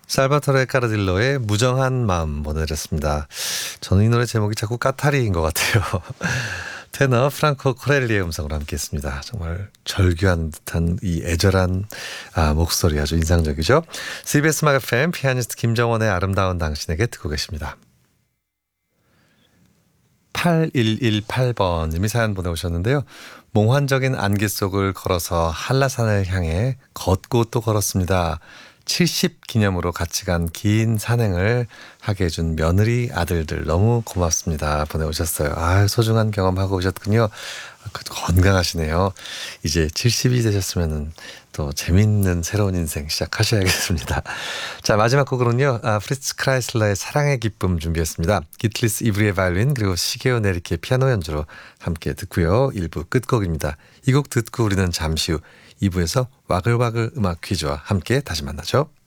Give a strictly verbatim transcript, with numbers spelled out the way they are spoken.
살바토레 카르딜로의 무정한 마음 보내드렸습니다. 저는 이 노래 제목이 자꾸 까타리인 것 같아요. 테너 프랑코 코렐리의 음성으로 함께했습니다. 정말 절규하는 듯한 이 애절한 아, 목소리 아주 인상적이죠. 씨비에스 음악 에프엠 피아니스트 김정원의 아름다운 당신에게 듣고 계십니다. 팔일일팔 번님이 사연 보내오셨는데요. 몽환적인 안개 속을 걸어서 한라산을 향해 걷고 또 걸었습니다. 칠십 기념으로 같이 간 긴 산행을 하게 해준 며느리 아들들 너무 고맙습니다. 보내오셨어요. 아, 소중한 경험하고 오셨군요. 건강하시네요. 이제 칠십이 되셨으면 또 재밌는 새로운 인생 시작하셔야겠습니다. 자, 마지막 곡으로는요. 아, 프리츠 크라이슬러의 사랑의 기쁨 준비했습니다. 기틀리스 이브리의 바이올린 그리고 시게오 네리케의 피아노 연주로 함께 듣고요. 일 부 끝곡입니다. 이 곡 듣고 우리는 잠시 후 이 부에서 와글와글 음악 퀴즈와 함께 다시 만나죠.